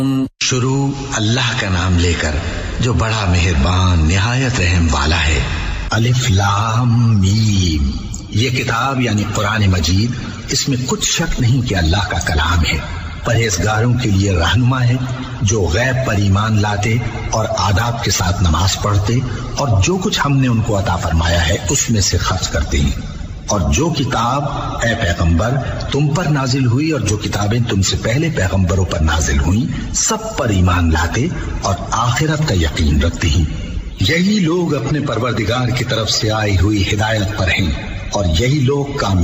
शुरू अल्लाह का नाम लेकर जो बड़ा मेहरबान निहायत रहम वाला है। अलिफ लाम मीम। ये किताब यानी कुरान मजीद, इसमें कुछ शक नहीं कि अल्लाह का कलाम है। परहेजगारों के लिए रहनुमा है जो गैब पर ईमान लाते और आदाब के साथ नमाज पढ़ते और जो कुछ हमने उनको अता फरमाया है उसमें से खर्च करते हैं। और जो किताब ए पैगंबर तुम पर नाजिल हुई और जो किताबें तुमसे पहले पैगंबरों पर नाजिल हुई सब पर ईमान लाते और आखिरत का यकीन रखते हैं। यही लोग अपने परवरदिगार की तरफ से आई हुई हिदायत पर हैं और यही लोग कामयाब